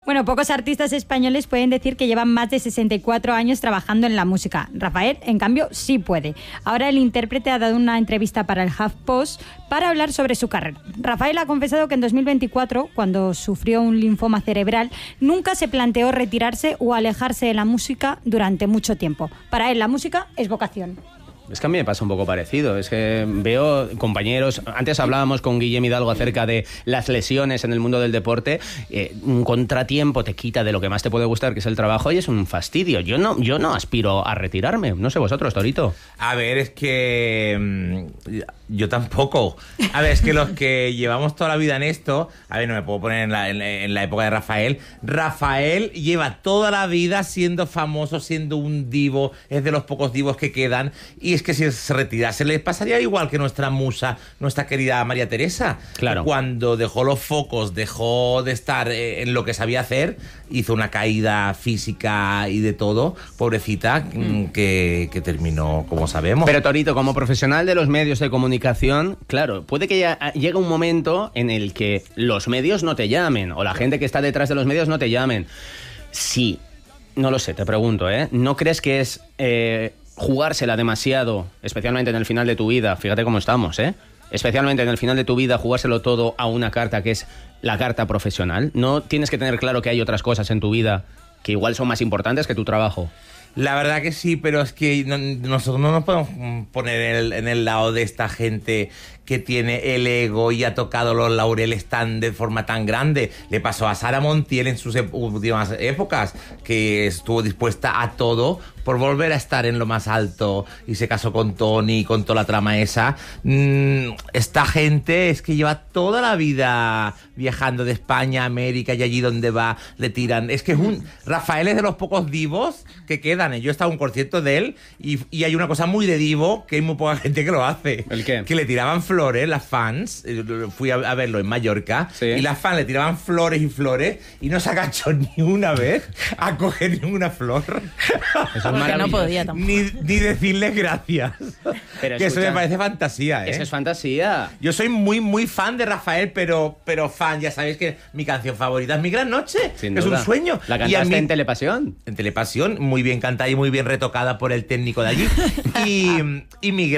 Bueno, pocos artistas españoles pueden decir que llevan más de 64 años trabajando en la música. Rafael, en cambio, sí puede. Ahora el intérprete ha dado una entrevista para el HuffPost para hablar sobre su carrera. Rafael ha confesado que en 2024, cuando sufrió un linfoma cerebral, nunca se planteó retirarse o alejarse de la música durante mucho tiempo. Para él, la música es vocación. Es que a mí me pasa un poco parecido. Es que veo compañeros... Antes hablábamos con Guillem Hidalgo acerca de las lesiones en el mundo del deporte. Un contratiempo te quita de lo que más te puede gustar, que es el trabajo, y es un fastidio. Yo no aspiro a retirarme. No sé vosotros, Torito. A ver, es que... yo tampoco. A ver, es que los que llevamos toda la vida en esto... A ver, no me puedo poner en la época de Rafael. Rafael lleva toda la vida siendo famoso, siendo un divo. Es de los pocos divos que quedan. Y es que si se retirase le pasaría igual que nuestra musa, nuestra querida María Teresa. Claro. Cuando dejó los focos, dejó de estar en lo que sabía hacer, hizo una caída física y de todo, pobrecita, que terminó como sabemos. Pero Torito, como profesional de los medios de comunicación, claro, puede que llegue un momento en el que los medios no te llamen, o la gente que está detrás de los medios no te llamen. Sí, no lo sé, te pregunto, ¿no crees que es... jugársela demasiado, especialmente en el final de tu vida, fíjate cómo estamos, especialmente en el final de tu vida, jugárselo todo a una carta que es la carta profesional? ¿No tienes que tener claro que hay otras cosas en tu vida que igual son más importantes que tu trabajo? La verdad que sí, pero es que nosotros no nos podemos poner en el lado de esta gente que tiene el ego y ha tocado los laureles de forma tan grande. Le pasó a Sara Montiel en sus últimas épocas, que estuvo dispuesta a todo por volver a estar en lo más alto y se casó con Tony, con toda la trama esa. Esta gente es que lleva toda la vida viajando de España a América, y allí donde va le tiran. Es que Rafael es de los pocos divos que quedan. Yo he estado en un concierto de él y hay una cosa muy de divo que hay muy poca gente que lo hace. ¿El qué? Que le tiraban flores, las fans. Fui a verlo en Mallorca, sí. Y las fans le tiraban flores y flores y no se agachó ni una vez a coger ninguna flor. Eso porque no podía tampoco. Ni decirles gracias. Pero que eso me parece fantasía, Eso es fantasía. Yo soy muy, muy fan de Rafael, pero fan, ya sabéis que mi canción favorita es Mi Gran Noche. Sin es duda. Un sueño. La cantaste en Telepasión. En Telepasión, muy bien cantada y muy bien retocada por el técnico de allí. y mi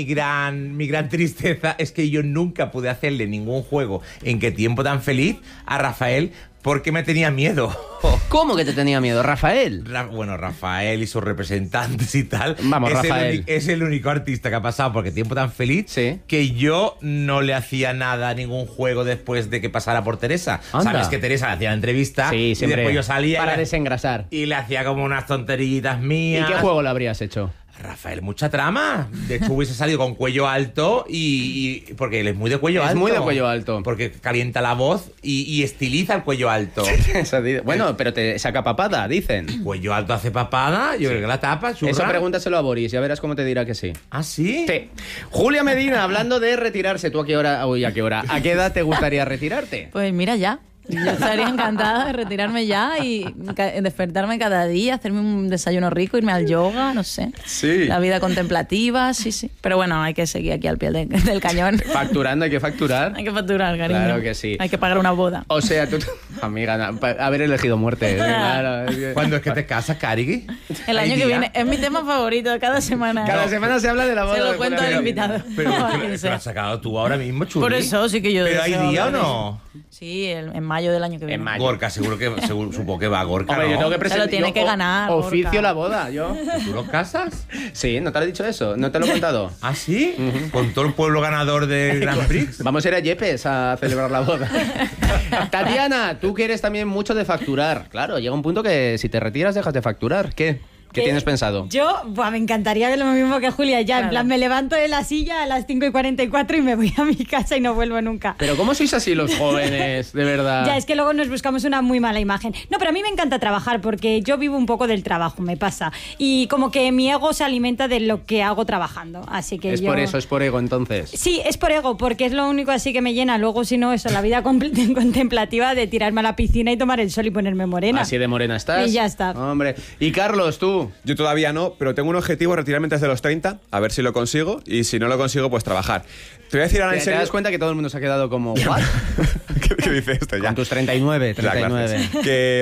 gran tristeza es que yo nunca pude hacerle ningún juego en Qué tiempo tan feliz a Rafael, porque me tenía miedo. ¿Cómo que te tenía miedo, Rafael? Bueno, Rafael y sus representantes y tal. Vamos, Rafael. Es el único artista que ha pasado porque tiempo tan feliz, sí, que yo no le hacía nada, ningún juego después de que pasara por Teresa. Anda. Sabes que Teresa le hacía la entrevista, sí, siempre, y después yo salía para desengrasar. Y le hacía como unas tonterillitas mías. ¿Y qué juego le habrías hecho? Rafael, mucha trama. De hecho, hubiese salido con cuello alto y porque él es muy de cuello alto. Es muy de cuello alto. Porque calienta la voz y estiliza el cuello alto. Bueno, pero te saca papada, dicen. Cuello alto hace papada, yo creo que la tapa, churra. Eso pregúntaselo a Boris, ya verás cómo te dirá que sí. ¿Ah, sí? Sí. Julia Medina, hablando de retirarse, ¿tú a qué hora? Uy, ¿a qué hora? ¿A qué edad te gustaría retirarte? Pues mira, ya. Yo estaría encantada de retirarme ya y despertarme cada día, hacerme un desayuno rico, irme al yoga, no sé. Sí. La vida contemplativa, sí. Pero bueno, hay que seguir aquí al pie del cañón. Facturando, hay que facturar. Hay que facturar, cariño. Claro que sí. Hay que pagar una boda. O sea, tú... Amiga, haber elegido muerte. Claro. ¿Cuándo es que te casas, Cari? El año que viene. Es mi tema favorito cada semana. Cada semana se habla de la boda. Se lo cuento al invitado. Pero lo has sacado tú ahora mismo, Chuli. Por eso sí que yo... ¿Pero hay día o no? Sí, en mayo del año que viene. En mayo. Gorka, supongo que va Gorka, Hombre, ¿no? yo tengo que Se presentar. lo tiene que ganar. Oficio Gorka. la boda, yo. ¿Tú lo casas? Sí, ¿no te lo he dicho eso? ¿No te lo he contado? ¿Ah, sí? ¿Con todo el pueblo ganador del Grand Prix? Vamos a ir a Yepes a celebrar la boda. Tatiana, tú que eres también mucho de facturar. Claro, llega un punto que si te retiras dejas de facturar. ¿Qué tienes pensado? Yo, me encantaría ver lo mismo que Julia ya. Claro. En plan, me levanto de la silla a las 5:44 y me voy a mi casa y no vuelvo nunca. Pero ¿cómo sois así los jóvenes, de verdad? Ya, es que luego nos buscamos una muy mala imagen. No, pero a mí me encanta trabajar porque yo vivo un poco del trabajo, me pasa. Y como que mi ego se alimenta de lo que hago trabajando. Así que Es por eso, es por ego, entonces. Sí, es por ego, porque es lo único así que me llena. Luego, si no, eso, la vida contemplativa de tirarme a la piscina y tomar el sol y ponerme morena. Así de morena estás. Y ya está. Hombre. Y Carlos, tú. Yo todavía no, pero tengo un objetivo, retirarme antes de los 30, a ver si lo consigo, y si no lo consigo, pues trabajar. Te voy a decir ahora en ¿Te serio... das cuenta que todo el mundo se ha quedado como... ¿What? ¿Qué dice esto ya? Con tus 39. Ya, gracias. Que